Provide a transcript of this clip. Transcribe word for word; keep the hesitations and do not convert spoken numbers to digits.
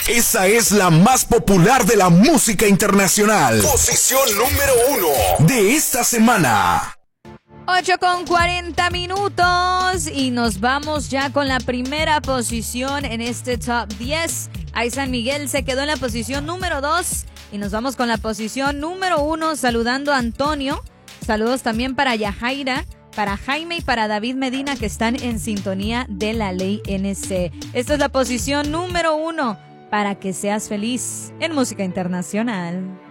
Esa es la más popular de la música internacional. Posición número uno de esta semana. ocho con cuarenta minutos y nos vamos ya con la primera posición en este top diez. Ahí San Miguel se quedó en la posición número dos y nos vamos con la posición número uno saludando a Antonio. Saludos también para Yajaira, para Jaime y para David Medina que están en sintonía de la Ley N C. Esta es la posición número uno para que seas feliz en música internacional.